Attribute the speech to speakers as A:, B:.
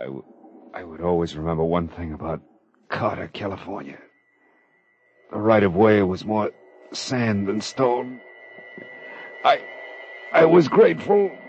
A: I would always remember one thing about Carter, California. The right-of-way was more sand than stone. I was grateful